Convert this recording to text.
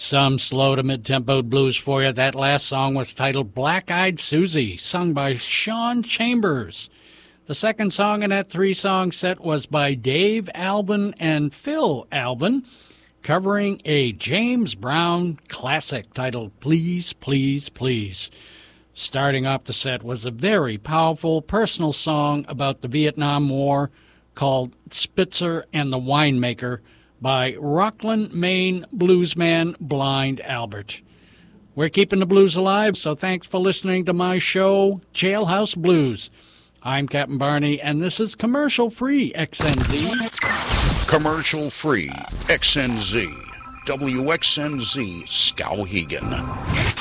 Some slow to mid-tempoed blues for you. That last song was titled Black-Eyed Susie, sung by Sean Chambers. The second song in that three-song set was by Dave Alvin and Phil Alvin, covering a James Brown classic titled Please, Please, Please. Starting off the set was a very powerful personal song about the Vietnam War called Spitzer and the Winemaker by Rockland, Maine bluesman Blind Albert. We're keeping the blues alive, so thanks for listening to my show, Jailhouse Blues. I'm Captain Barney, and this is commercial-free XNZ. Commercial-free XNZ. WXNZ Skowhegan.